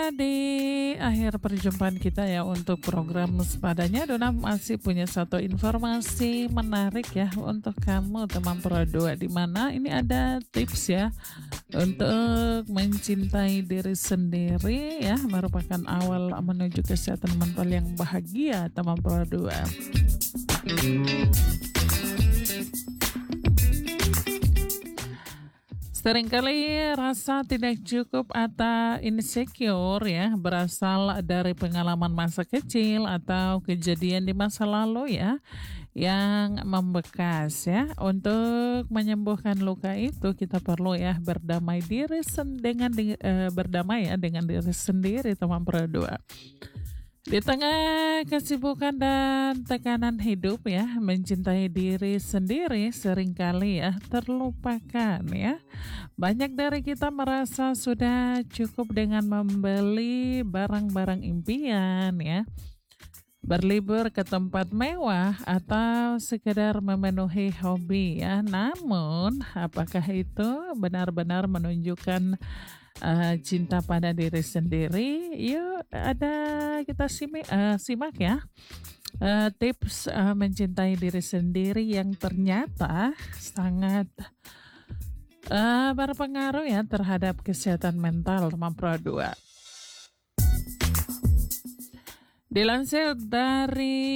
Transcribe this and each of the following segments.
di akhir perjumpaan kita ya untuk program sepadanya, Dona masih punya satu informasi menarik ya untuk kamu teman Pro 2, di mana ini ada tips ya untuk mencintai diri sendiri ya, merupakan awal menuju kesehatan mental yang bahagia teman Pro 2. Seringkali rasa tidak cukup atau insecure ya berasal dari pengalaman masa kecil atau kejadian di masa lalu ya yang membekas ya. Untuk menyembuhkan luka itu kita perlu ya berdamai berdamai ya dengan diri sendiri teman Pro 2. Di tengah kesibukan dan tekanan hidup ya, mencintai diri sendiri seringkali ya terlupakan ya. Banyak dari kita merasa sudah cukup dengan membeli barang-barang impian ya, berlibur ke tempat mewah atau sekedar memenuhi hobi ya. Namun, apakah itu benar-benar menunjukkan cinta pada diri sendiri? Yuk, kita simak ya tips mencintai diri sendiri yang ternyata sangat berpengaruh ya terhadap kesehatan mental teman Pro 2. Dilansir dari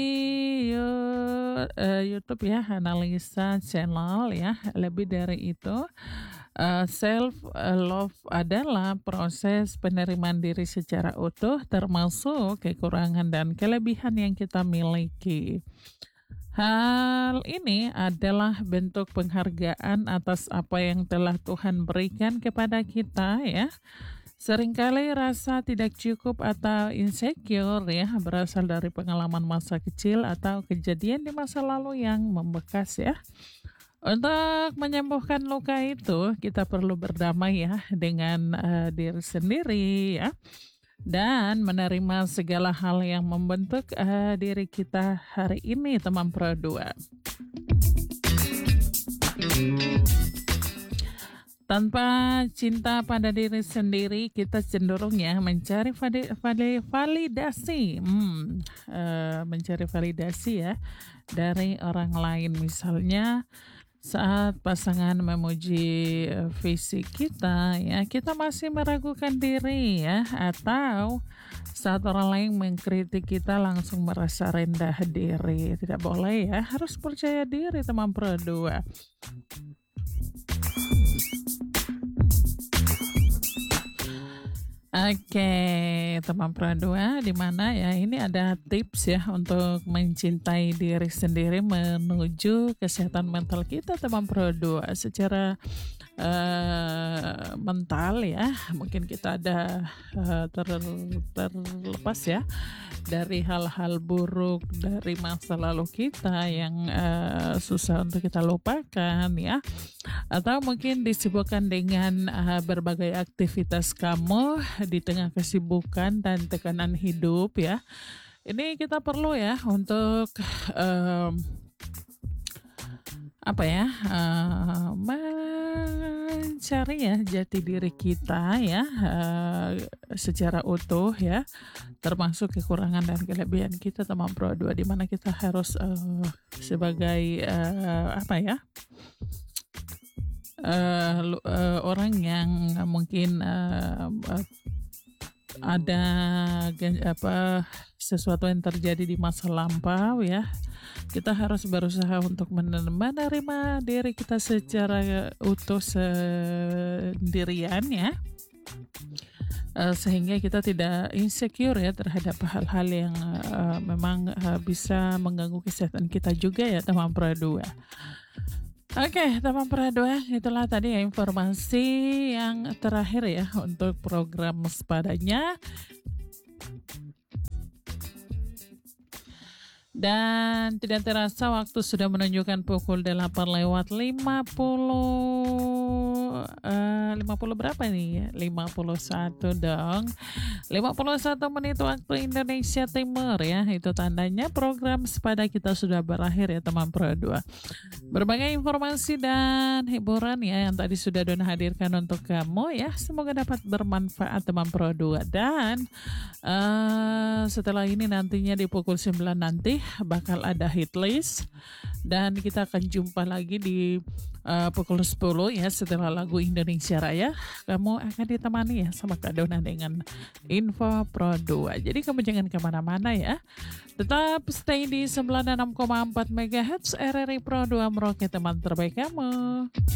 YouTube ya, analisa channel ya, lebih dari itu, self love adalah proses penerimaan diri secara utuh, termasuk kekurangan dan kelebihan yang kita miliki. Hal ini adalah bentuk penghargaan atas apa yang telah Tuhan berikan kepada kita ya. Seringkali rasa tidak cukup atau insecure ya berasal dari pengalaman masa kecil atau kejadian di masa lalu yang membekas ya. Untuk menyembuhkan luka itu kita perlu berdamai ya dengan diri sendiri ya, dan menerima segala hal yang membentuk diri kita hari ini teman Pro 2. Tanpa cinta pada diri sendiri, kita cenderung ya mencari validasi, mencari validasi ya dari orang lain. Misalnya saat pasangan memuji fisik kita ya, kita masih meragukan diri ya, atau saat orang lain mengkritik kita langsung merasa rendah diri. Tidak boleh ya, harus percaya diri teman Pro 2. Oke, teman Pro 2, di mana ya ini ada tips ya untuk mencintai diri sendiri menuju kesehatan mental kita teman Pro 2. Secara mental ya, mungkin kita ada terlepas ya dari hal-hal buruk dari masa lalu kita yang susah untuk kita lupakan ya, atau mungkin disibukkan dengan berbagai aktivitas kamu di tengah kesibukan dan tekanan hidup ya. Ini kita perlu ya untuk mencari ya jati diri kita ya secara utuh ya, termasuk kekurangan dan kelebihan kita teman Pro 2, di mana kita harus sebagai orang yang mungkin ada sesuatu yang terjadi di masa lampau ya, kita harus berusaha untuk menerima diri kita secara utuh sendirian ya, sehingga kita tidak insecure ya terhadap hal-hal yang memang bisa mengganggu kesehatan kita juga ya teman Pro 2. Oke, teman Pro 2, itulah tadi ya informasi yang terakhir ya untuk program sepadanya. Dan tidak terasa waktu sudah menunjukkan pukul 8:50 50 berapa nih? 51 dong. 51 menit waktu Indonesia Timur ya. Itu tandanya program sepada kita sudah berakhir ya teman Pro 2. Berbagai informasi dan hiburan ya yang tadi sudah Don hadirkan untuk kamu ya. Semoga dapat bermanfaat teman Pro 2. Dan setelah ini nantinya di pukul 9 nanti bakal ada hit list. Dan kita akan jumpa lagi di pukul 10 ya setelah lagu Indonesia Raya. Kamu akan ditemani ya sama Kak Dona dengan Info Pro 2. Jadi kamu jangan kemana-mana ya. Tetap stay di 96,4 MHz RRI Pro 2 Merauke teman terbaik kamu.